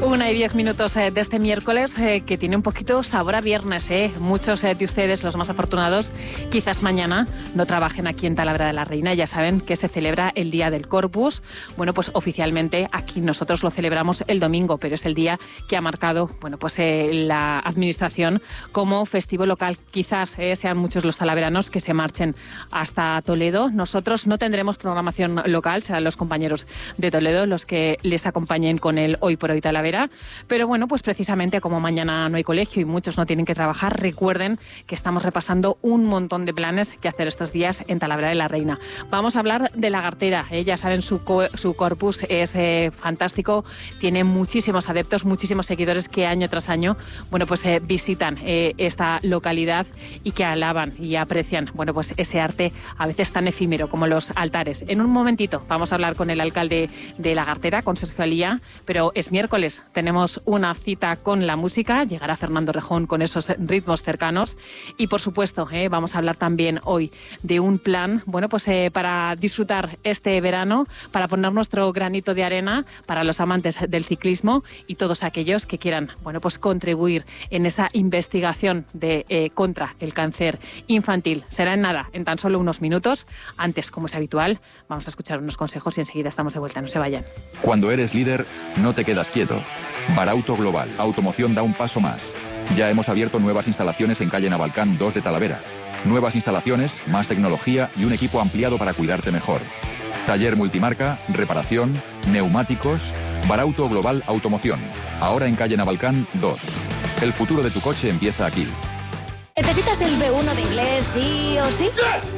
1:10 de este miércoles que tiene un poquito sabor a viernes. Muchos de ustedes, los más afortunados, quizás mañana no trabajen aquí en Talavera de la Reina. Ya saben que se celebra el Día del Corpus. Bueno, pues oficialmente aquí nosotros lo celebramos el domingo, pero es el día que ha marcado la administración como festivo local. Quizás sean muchos los talaveranos que se marchen hasta Toledo. Nosotros no tendremos programación local, serán los compañeros de Toledo los que les acompañen con el Hoy por Hoy Talavera. Pero bueno, pues precisamente como mañana no hay colegio y muchos no tienen que trabajar, recuerden que estamos repasando un montón de planes que hacer estos días en Talavera de la Reina. Vamos a hablar de la Gartera. Ya saben, su corpus es fantástico, tiene muchísimos adeptos, muchísimos seguidores que año tras año visitan esta localidad y que alaban y aprecian ese arte a veces tan efímero como los altares. En un momentito vamos a hablar con el alcalde de la Gartera, con Sergio Alía, pero es miércoles. Tenemos una cita con la música, llegará Fernando Rejón con esos ritmos cercanos y por supuesto vamos a hablar también hoy de un plan para disfrutar este verano, para poner nuestro granito de arena para los amantes del ciclismo y todos aquellos que quieran contribuir en esa investigación contra el cáncer infantil. Será en tan solo unos minutos. Antes, como es habitual, vamos a escuchar unos consejos y enseguida estamos de vuelta, no se vayan. Cuando eres líder, no te quedas quieto. Barauto Global, automoción da un paso más. Ya hemos abierto nuevas instalaciones en calle Navalcán 2 de Talavera. Nuevas instalaciones, más tecnología y un equipo ampliado para cuidarte mejor. Taller multimarca, reparación, neumáticos. Barauto Global Automoción. Ahora en calle Navalcán 2. El futuro de tu coche empieza aquí. ¿Necesitas el B1 de inglés sí o sí?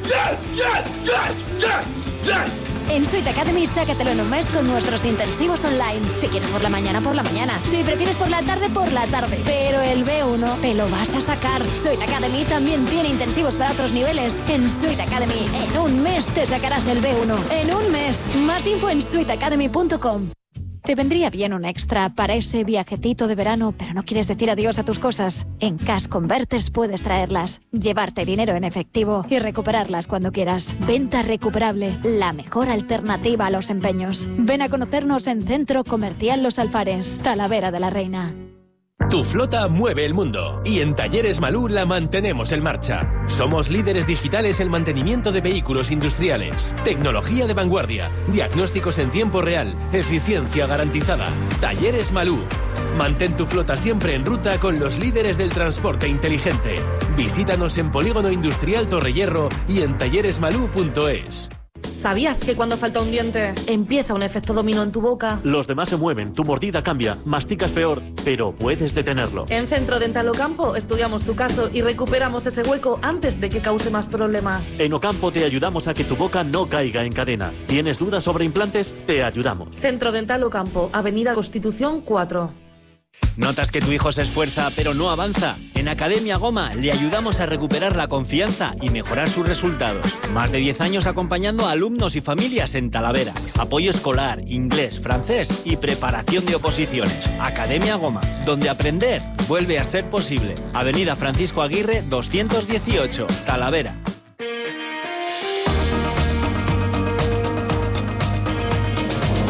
Yes. En Sweet Academy, sácatelo en un mes con nuestros intensivos online. Si quieres por la mañana, por la mañana. Si prefieres por la tarde, por la tarde. Pero el B1 te lo vas a sacar. Sweet Academy también tiene intensivos para otros niveles. En Sweet Academy, en un mes te sacarás el B1. En un mes. Más info en sweetacademy.com. Te vendría bien un extra para ese viajecito de verano, pero no quieres decir adiós a tus cosas. En Cash Converters puedes traerlas, llevarte dinero en efectivo y recuperarlas cuando quieras. Venta recuperable, la mejor alternativa a los empeños. Ven a conocernos en Centro Comercial Los Alfares, Talavera de la Reina. Tu flota mueve el mundo y en Talleres Malú la mantenemos en marcha. Somos líderes digitales en mantenimiento de vehículos industriales, tecnología de vanguardia, diagnósticos en tiempo real, eficiencia garantizada. Talleres Malú. Mantén tu flota siempre en ruta con los líderes del transporte inteligente. Visítanos en Polígono Industrial Torrehierro y en talleresmalú.es. ¿Sabías que cuando falta un diente empieza un efecto dominó en tu boca? Los demás se mueven, tu mordida cambia, masticas peor, pero puedes detenerlo. En Centro Dental Ocampo estudiamos tu caso y recuperamos ese hueco antes de que cause más problemas. En Ocampo te ayudamos a que tu boca no caiga en cadena. ¿Tienes dudas sobre implantes? Te ayudamos. Centro Dental Ocampo, Avenida Constitución 4. ¿Notas que tu hijo se esfuerza pero no avanza? En Academia Goma le ayudamos a recuperar la confianza y mejorar sus resultados. Más de 10 años acompañando a alumnos y familias en Talavera. Apoyo escolar, inglés, francés y preparación de oposiciones. Academia Goma, donde aprender vuelve a ser posible. Avenida Francisco Aguirre 218, Talavera.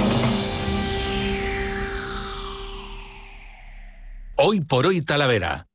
Hoy por Hoy Talavera,